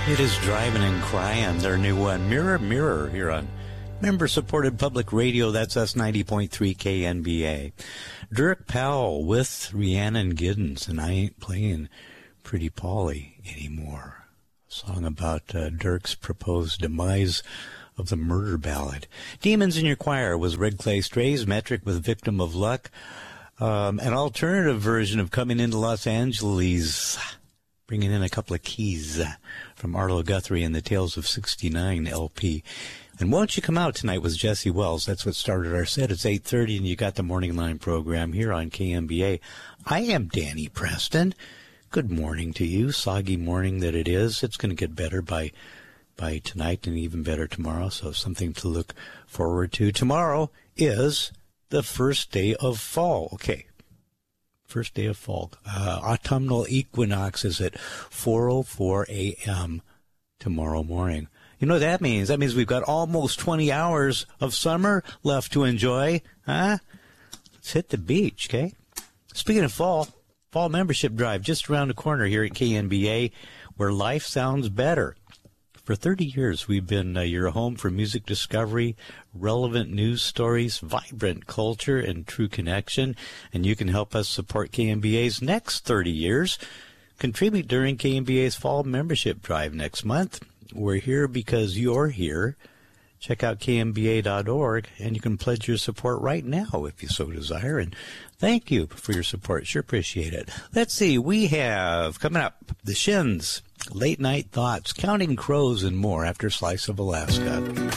It is Driving and Crying, their new one, Mirror, Mirror, here on member-supported public radio. That's us, 90.3 KNBA. Dirk Powell with Rhiannon Giddens, and I ain't playing Pretty Polly anymore. A song about Dirk's proposed demise of the murder ballad. Demons in Your Choir was Red Clay Strays, Metric with Victim of Luck. An alternative version of Coming into Los Angeles, bringing in a couple of keys from Arlo Guthrie and the Tales of 69 LP. And Won't You Come Out Tonight was Jesse Wells. That's what started our set. It's 8:30, and you got the Morning Line program here on KMBA. I am Danny Preston. Good morning to you. Soggy morning that it is. It's going to get better by tonight and even better tomorrow, so something to look forward to. Tomorrow is the first day of fall. Okay. First day of fall. Autumnal equinox is at 4:04 a.m. tomorrow morning. You know what that means? That means we've got almost 20 hours of summer left to enjoy. Huh? Let's hit the beach, okay? Speaking of fall membership drive just around the corner here at KNBA, where life sounds better. For 30 years, we've been your home for music discovery, relevant news stories, vibrant culture, and true connection. And you can help us support KNBA's next 30 years. Contribute during KNBA's fall membership drive next month. We're here because you're here. Check out knba.org, and you can pledge your support right now if you so desire. And thank you for your support. Sure appreciate it. Let's see. We have coming up the Shins, Late Night Thoughts, Counting Crows, and more after Slice of Alaska.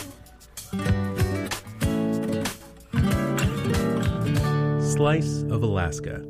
Slice of Alaska.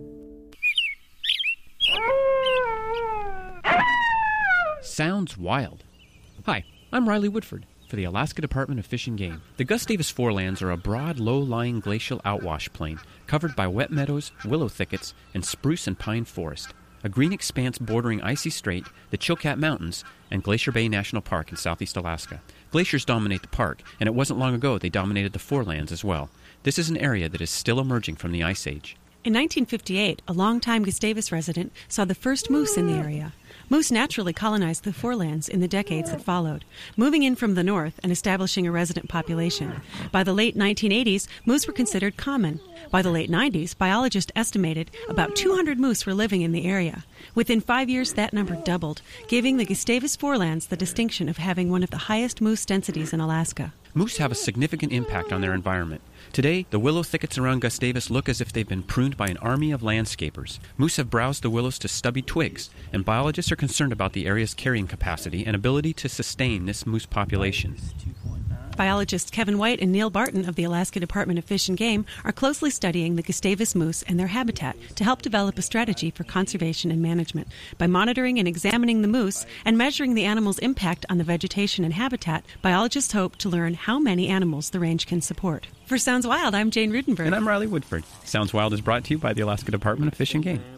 Sounds wild. Hi, I'm Riley Woodford for the Alaska Department of Fish and Game. The Gustavus Forelands are a broad, low-lying glacial outwash plain covered by wet meadows, willow thickets, and spruce and pine forest. A green expanse bordering Icy Strait, the Chilkat Mountains, and Glacier Bay National Park in southeast Alaska. Glaciers dominate the park, and it wasn't long ago they dominated the forelands as well. This is an area that is still emerging from the Ice Age. In 1958, a longtime Gustavus resident saw the first moose in the area. Moose naturally colonized the forelands in the decades that followed, moving in from the north and establishing a resident population. By the late 1980s, moose were considered common. By the late 90s, biologists estimated about 200 moose were living in the area. Within 5 years, that number doubled, giving the Gustavus Forelands the distinction of having one of the highest moose densities in Alaska. Moose have a significant impact on their environment. Today, the willow thickets around Gustavus look as if they've been pruned by an army of landscapers. Moose have browsed the willows to stubby twigs, and biologists are concerned about the area's carrying capacity and ability to sustain this moose population. Biologists Kevin White and Neil Barton of the Alaska Department of Fish and Game are closely studying the Gustavus moose and their habitat to help develop a strategy for conservation and management. By monitoring and examining the moose and measuring the animal's impact on the vegetation and habitat, biologists hope to learn how many animals the range can support. For Sounds Wild, I'm Jane Rudenberg. And I'm Riley Woodford. Sounds Wild is brought to you by the Alaska Department of Fish and Game.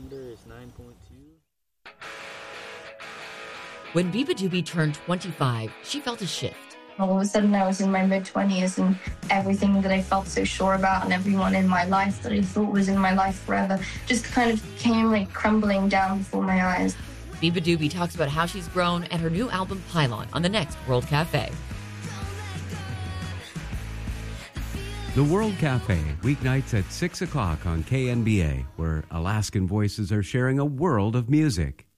When Biba Doobie turned 25, she felt a shift. All of a sudden, I was in my mid-20s, and everything that I felt so sure about and everyone in my life that I thought was in my life forever just kind of came like crumbling down before my eyes. Biba Doobie talks about how she's grown and her new album Pylon on the next World Cafe. The World Cafe, weeknights at 6 o'clock on KNBA, where Alaskan voices are sharing a world of music.